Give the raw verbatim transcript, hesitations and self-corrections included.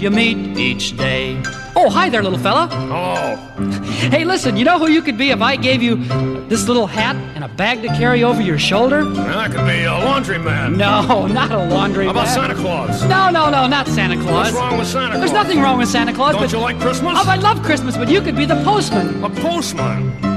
you meet each day. Oh, hi there, little fella. Oh. Hey, listen, you know who you could be if I gave you this little hat and a bag to carry over your shoulder? That could be a laundryman. No, not a laundry How about man. Santa Claus? No, no, no, not Santa Claus. What's wrong with Santa Claus? There's nothing wrong with Santa Claus. Don't but... you like Christmas? Oh, I love Christmas, but you could be the postman. A postman?